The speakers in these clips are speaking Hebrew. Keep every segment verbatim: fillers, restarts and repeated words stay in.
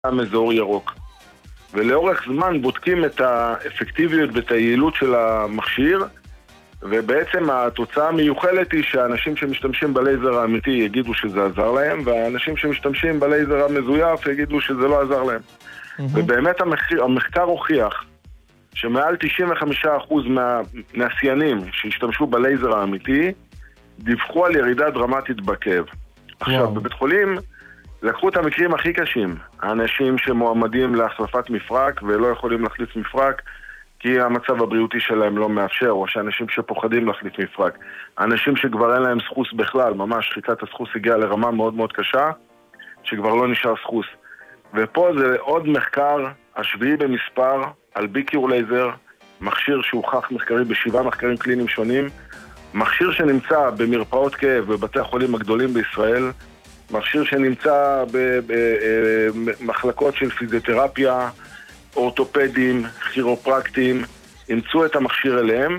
אזור ירוק. ולאורך זמן בודקים את האפקטיביות ואת היעילות של המכשיר, ובעצם התוצאה המיוחלת היא שהאנשים שמשתמשים בלייזר האמיתי יגידו שזה עזר להם, והאנשים שמשתמשים בלייזר המזויף יגידו שזה לא עזר להם. Mm-hmm. ובאמת המחקר, המחקר הוכיח שמעל תשעים וחמישה אחוז מהנסיינים שהשתמשו בלייזר האמיתי דיווחו על ירידה דרמטית בכאב. עכשיו, wow. בבית חולים לקחו את המקרים הכי קשים, האנשים שמועמדים להחלפת מפרק ולא יכולים להחליף מפרק כי המצב הבריאותי שלהם לא מאפשר, או שאנשים שפוחדים להחליף מפרק, האנשים שכבר אין להם סחוס בכלל, ממש שחיקת הסחוס הגיעה לרמה מאוד מאוד קשה, שכבר לא נשאר סחוס. ופה זה עוד מחקר, השביעי במספר, על ביקיור לייזר, מכשיר שהוכח מחקרי בשבעה מחקרים קליניים שונים, מכשיר שנמצא במרפאות כאב בבתי החולים הגדולים בישראל, מכשיר שנמצא במחלקות של פיזיותרפיה, אורתופדים, כירופרקטים, אימצו את המכשיר אליהם,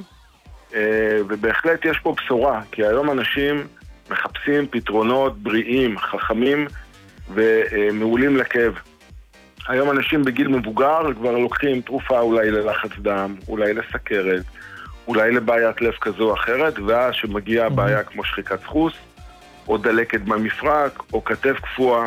ובהחלט יש פה בשורה, כי היום אנשים מחפשים פתרונות בריאים, חכמים ומעולים לכאב. היום אנשים בגיל מבוגר כבר לוקחים תרופה אולי ללחץ דם, אולי לסכרת, אולי לבעיית לב כזו או אחרת, ואז שמגיעה בעיה כמו שחיקת סחוס, או דלקת במפרק, או כתף קפואה,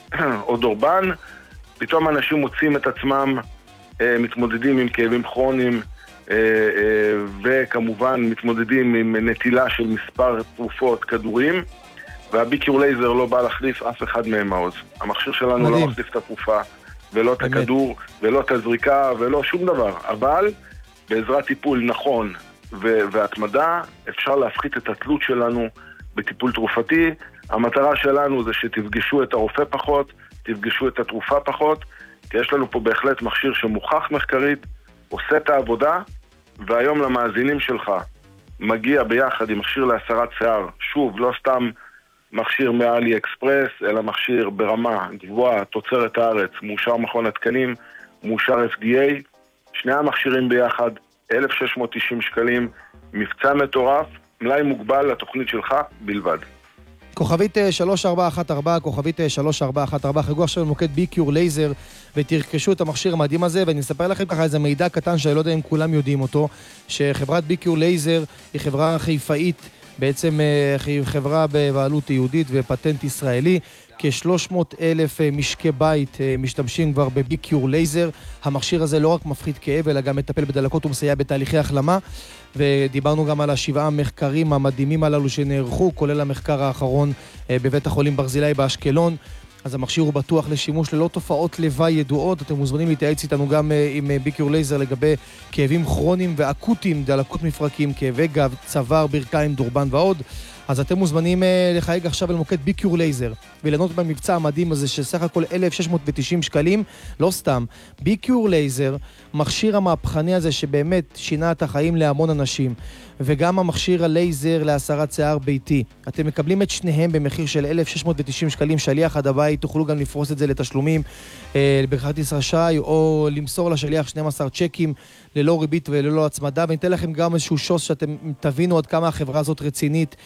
או דורבן, פתאום אנשים מוצאים את עצמם, אה, מתמודדים עם כאבים כרוניים, אה, אה, וכמובן מתמודדים עם נטילה של מספר תרופות, כדורים, והביקיור לייזר לא בא להחליף אף אחד מהם מעוז. המכשיר שלנו מדהים. לא מחליף את התרופה, ולא את הכדור, ולא את הזריקה, ולא שום דבר. אבל בעזרת טיפול נכון ו- והתמדה, אפשר להפחית את התלות שלנו בטיפול תרופתי. המטרה שלנו זה שתפגשו את הרופא פחות, תפגשו את התרופה פחות, כי יש לנו פה בהחלט מכשיר שמוכח מחקרית, עושה את העבודה, והיום למאזינים שלך מגיע ביחד עם מכשיר להסרת שיער, שוב, לא סתם מכשיר מאלי אקספרס, אלא מכשיר ברמה גבוהה, תוצרת הארץ, מאושר מכון התקנים, מאושר אף די איי, שני המכשירים ביחד, אלף שש מאות תשעים שקלים, מבצע מטורף, מלאי מוגבל לתוכנית שלך בלבד. כוכבית שלוש ארבע אחת ארבע, כוכבית שלוש ארבע אחת ארבע, חגגו עכשיו למוקד ביקיור לייזר ותרכשו את המכשיר המדהים הזה, ואני אספר לכם ככה איזה מידע קטן שאני לא יודע אם כולם יודעים אותו, שחברת ביקיור לייזר היא חברה חיפאית, בעצם חברה בבעלות יהודית ופטנט ישראלי, כ-שלוש מאות אלף משקי בית משתמשים כבר בביקיור לייזר. המכשיר הזה לא רק מפחית כאב, אלא גם מטפל בדלקות ומסייע בתהליכי החלמה, ודיברנו גם על השבעה המחקרים המדהימים הללו שנערכו, כולל המחקר האחרון בבית החולים ברזילי באשקלון. אז המכשיר הוא בטוח לשימוש ללא תופעות לוואי ידועות. אתם מוזמנים להתייעץ איתנו גם עם ביקיור לייזר לגבי כאבים כרוניים ואקוטיים, דלקות מפרקים, כאבי גב, צוואר, ברכיים, דורבן ועוד. אז אתם מוזמנים לחייג עכשיו אל מוקד ביקיור לייזר ולנות במבצע המדהים הזה שסך הכל אלף שש מאות ותשעים שקלים, לא סתם. ביקיור לייזר, מכשיר המהפכני הזה שבאמת שינה את החיים להמון אנשים, וגם המכשיר הלייזר להסרת שיער ביתי. אתם מקבלים את שניהם במחיר של אלף שש מאות ותשעים שקלים, שליח עד הבית, תוכלו גם לפרוס את זה לתשלומים אה, בכרטיס אשראי, או למסור לשליח שנים עשר צ'קים ללא ריבית וללא הצמדה, וניתן לכם גם איזשהו שוס שאתם תבינו עד כמה החברה הזאת רצינית,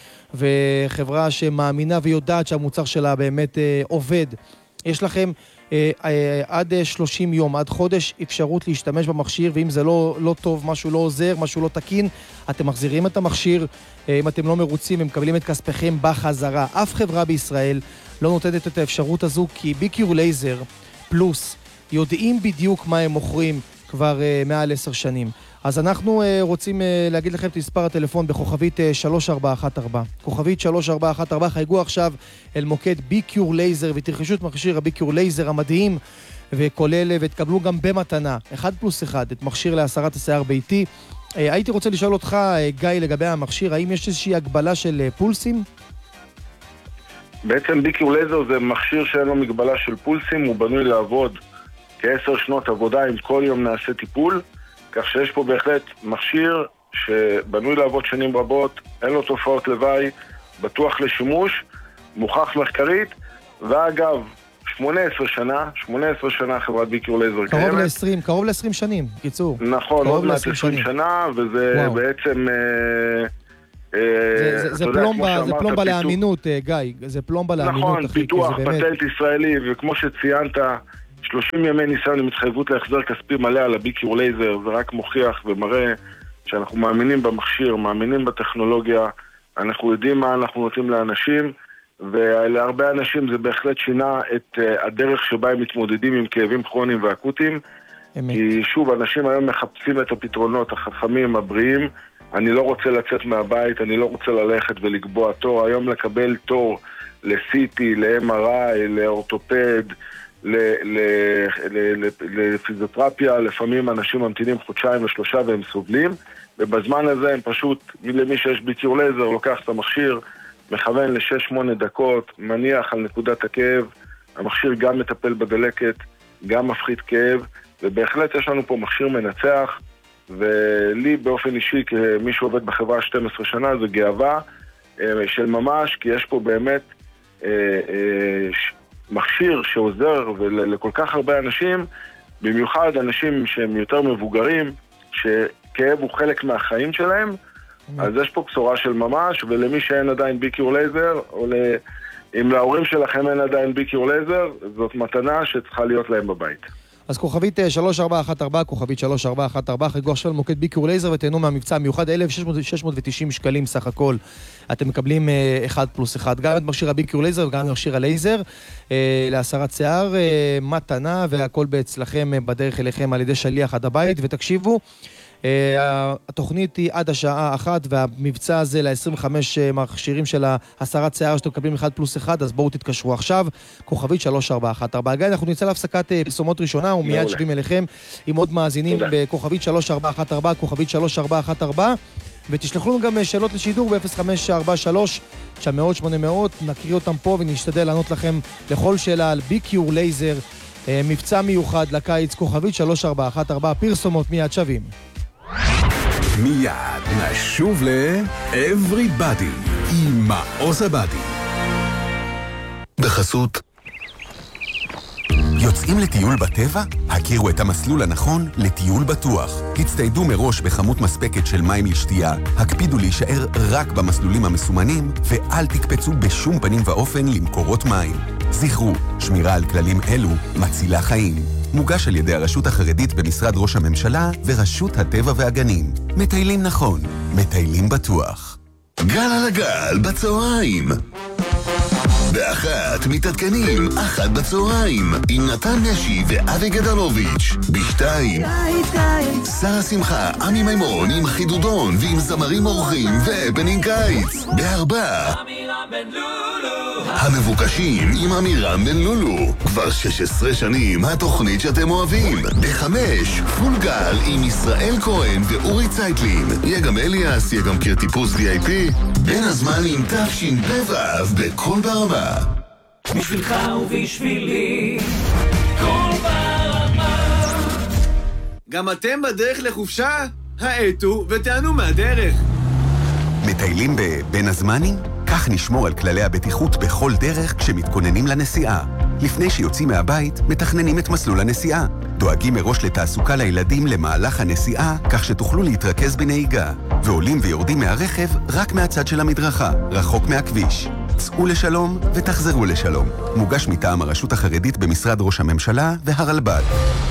וחברה שמאמינה ויודעת שהמוצר שלה באמת אה, עובד. יש לכם אה, אה, עד שלושים יום, עד חודש, אפשרות להשתמש במכשיר, ואם זה לא, לא טוב, משהו לא עוזר, משהו לא תקין, אתם מחזירים את המכשיר. אה, אם אתם לא מרוצים, הם מקבלים את כספכם בחזרה. אף חברה בישראל לא נותנת את האפשרות הזו, כי ביקיור לייזר פלוס יודעים בדיוק מה הם מוכרים כבר uh, מעל עשר שנים. אז אנחנו uh, רוצים uh, להגיד לכם את מספר הטלפון בכוכבית uh, שלוש ארבע אחת ארבע. כוכבית שלוש ארבע אחת ארבע, חייגו עכשיו אל מוקד ביקיור לייזר ותרכשו את מכשיר הביקיור לייזר המדהים, וכולל ותקבלו גם במתנה אחד פלוס אחד את מכשיר להסרת השיער ביתי. Uh, הייתי רוצה לשאול אותך, uh, גיא, לגבי המכשיר, האם יש איזושהי הגבלה של uh, פולסים? בעצם ביקיור לייזר זה מכשיר שאין לו מגבלה של פולסים, הוא בנוי לעבוד כעשר שנות עבודה, אם כל יום נעשה טיפול, כך שיש פה בהחלט מכשיר שבנוי לעבוד שנים רבות, אין לו תופעות לוואי, בטוח לשימוש, מוכח מחקרית, ואגב, שמונה עשרה שנה, שמונה עשרה שנה חברת ביקיור לייזר קיימת. קרוב ל-עשרים, קרוב ל-עשרים שנים, קיצור. נכון, עוד מעט עשרים שנה, וזה וואו. בעצם... זה, זה, זה פלומבה, זה פלומבה לאמינות, גיא, זה פלומבה לאמינות. נכון, פיתוח, פטנט ישראלי, וכמו שציינת, שלושים ימי ניסיון עם התחייבות להחזר כספי מלא על הביקיור לייזר, זה רק מוכיח ומראה שאנחנו מאמינים במכשיר, מאמינים בטכנולוגיה, אנחנו יודעים מה אנחנו נותנים לאנשים, ולהרבה אנשים זה בהחלט שינה את הדרך שבה הם מתמודדים עם כאבים כרוניים ואקוטיים. אמת. כי שוב, אנשים היום מחפשים את הפתרונות החכמים, הבריאים. אני לא רוצה לצאת מהבית, אני לא רוצה ללכת ולקבוע תור. היום לקבל תור ל-סי טי, ל-אם אר איי, לאורתופד, לפיזיותרפיה, לפעמים אנשים ממתינים חודשיים ושלושה והם סובלים, ובזמן הזה הם פשוט, למי שיש ביקיור לייזר, לוקח את המכשיר, מכוון ל-שש שמונה דקות, מניח על נקודת הכאב, המכשיר גם מטפל בדלקת, גם מפחית כאב, ובהחלט יש לנו פה מכשיר מנצח, ולי באופן אישי, כמי שעובד בחברה שתים עשרה שנה, זה גאווה של ממש, כי יש פה באמת מכשיר שעוזר לכל כך הרבה אנשים, במיוחד אנשים שהם יותר מבוגרים, שכאב הוא חלק מהחיים שלהם, אז יש פה בשורה של ממש, ולמי שאין עדיין ביקיור לייזר, או אם להורים שלכם אין עדיין ביקיור לייזר, זאת מתנה שצריכה להיות להם בבית. אז כוכבית שלוש ארבע אחת ארבע, כוכבית שלוש ארבע אחת ארבע, חיגו עכשיו למוקד ביקיור לייזר ותהנו מהמבצע המיוחד, אלף שש מאות ותשעים שקלים סך הכל. אתם מקבלים אחד פלוס אחד, גם את מכשיר הביקיור לייזר וגם את מכשיר הלייזר, להסרת שיער, מתנה, והכל בהצלכם בדרך אליכם על ידי שליח עד הבית, ותקשיבו, התוכנית היא עד השעה אחת, והמבצע הזה ל-עשרים וחמישה מכשירים של הסרת שיער שאתם מקבלים אחד פלוס אחד, אז בואו תתקשרו עכשיו, כוכבית שלוש ארבע אחת ארבע. גיא, אנחנו נצא להפסקת פרסומות ראשונה, ומיד שבים אליכם עם עוד מאזינים בכוכבית שלוש ארבע אחת ארבע, כוכבית שלוש ארבע אחת ארבע, ותשלחו לנו גם שאלות לשידור ב-אפס חמש ארבע שלוש תשע מאות שמונה מאות, נקריא אותם פה ונשתדל לענות לכם לכל שאלה על ביקיור לייזר, מבצע מיוחד לקיץ, כוכבית שלוש ארבע אחת ארבע, פרסומות מיד שבים. מיד נשוב ל-Everybody עם מעוז הבאדי. בחסות יוצאים לטיול בטבע? הכירו את המסלול הנכון לטיול בטוח. הצטיידו מראש בכמות מספקת של מים לשתייה, הקפידו להישאר רק במסלולים המסומנים, ואל תקפצו בשום פנים ואופן למקורות מים. זכרו, שמירה על כללים אלו מצילה חיים. מוגש על ידי הרשות החרדית במשרד ראש הממשלה ורשות הטבע והגנים. מטיילים נכון, מטיילים בטוח. גל על הגל בצהריים. באחת מתעדכנים, אחת בצהריים, עם נתן נשי ואבי גדלוביץ'. בשתיים, שרה שמחה, עמי מימון עם חידודון ועם זמרים אורחים ובנין קיץ. בארבע, המבוקשים עם אמירם בן לולו. כבר שש עשרה שנים התוכנית שאתם אוהבים. בחמש, פול גל עם ישראל כהן ואורי צייטלין. יהיה גם אליאס, יהיה גם קיר טיפוס וי איי פי. בין הזמנים תפשין בבב בכל ברמה. בשבילך ובשבילי כל ברמה. גם אתם בדרך לחופשה? העטו ותענו מהדרך. מטיילים בבין הזמנים? כך נשמור על כללי הבטיחות בכל דרך כשמתכוננים לנסיעה. לפני שיוצאים מהבית, מתכננים את מסלול הנסיעה. דואגים מראש לתעסוקה לילדים למהלך הנסיעה, כך שתוכלו להתרכז בנהיגה. ועולים ויורדים מהרכב רק מהצד של המדרכה, רחוק מהכביש. צאו לשלום ותחזרו לשלום. מוגש מטעם הרשות החרדית במשרד ראש הממשלה והרלב"ד.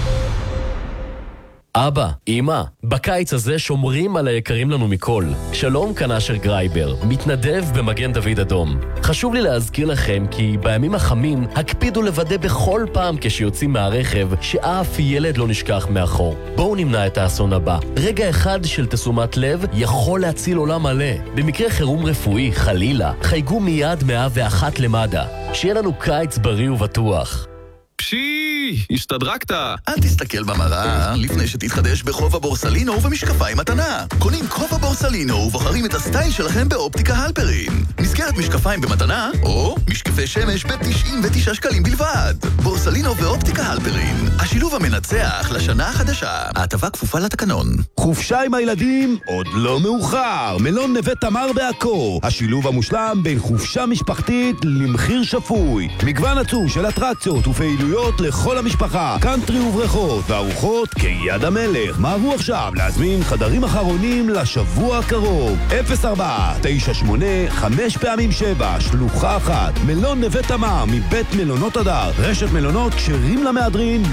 אבא, אמא, בקיץ הזה שומרים על היקרים לנו מכל. שלום, כאן אשר גרייבר, מתנדב במגן דוד אדום. חשוב לי להזכיר לכם כי בימים החמים הקפידו לוודא בכל פעם כשיוצאים מהרכב שאף ילד לא נשכח מאחור. בואו נמנע את האסון הבא. רגע אחד של תשומת לב יכול להציל עולם מלא. במקרה חירום רפואי, חלילה, חייגו מיד מאה ואחת למד"א. שיהיה לנו קיץ בריא ובטוח. פשי, השתדרקת. אל תסתכל במראה לפני שתתחדש בחובה בורסלינו ובמשקפיים מתנה. קונים חובה בורסלינו ובוחרים את הסטייל שלכם באופטיקה הלפרין. מסגרת משקפיים במתנה או משקפי שמש ב-תשעים ותשעה שקלים בלבד. בורסלינו ואופטיקה הלפרין, השילוב המנצח לשנה החדשה. ההטבה כפופה לתקנון. חופשה עם הילדים עוד לא מאוחר. מלון נווה תמר בעכו, השילוב המושלם בין חופשה משפחתית למחיר שפוי. מגוון עצום של אטרקציות ופעילויות לכל המשפחה, קאנטרי ובריכות וארוחות כיד המלך. מהרו עכשיו להזמין חדרים אחרונים לשבוע הקרוב. אפס ארבע תשע שמונה חמש פעמים שבע, שלוחה אחת. מלון נווה תמר מבית מלונות הדר, רשת מלונות כשרים למהדרין